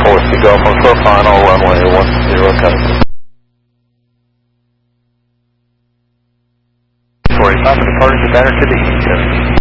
Whiskey Golf for final runway 10 copy. 45 departing to Banner City.